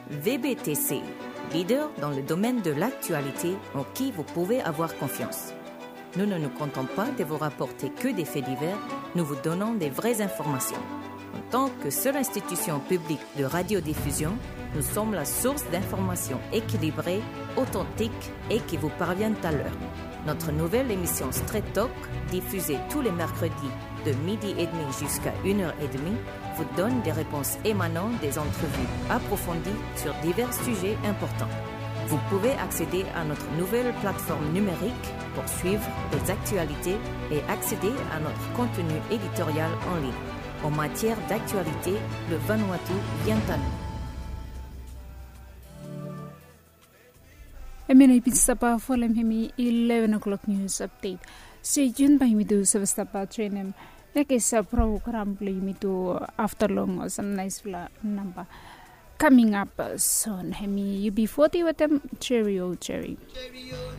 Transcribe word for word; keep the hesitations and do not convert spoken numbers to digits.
V B T C, leader dans le domaine de l'actualité en qui vous pouvez avoir confiance. Nous ne nous contentons pas de vous rapporter que des faits divers, nous vous donnons des vraies informations. En tant que seule institution publique de radiodiffusion, nous sommes la source d'informations équilibrées, authentiques et qui vous parviennent à l'heure. Notre nouvelle émission Straight Talk, diffusée tous les mercredis de midi et demi jusqu'à une heure et demie, vous donne des réponses émanant des entrevues approfondies sur divers sujets importants. Vous pouvez accéder à notre nouvelle plateforme numérique pour suivre les actualités et accéder à notre contenu éditorial en ligne. En matière d'actualité, le Vanuatu vient à nous. Emina ipitsapa folam hemi eleven o'clock news update. Stay tuned by mitu savastapa trainem. Lekesa program play mitu after long or some nice fla number. Coming up soon, hemi U B forty with them Cheerio Cherry.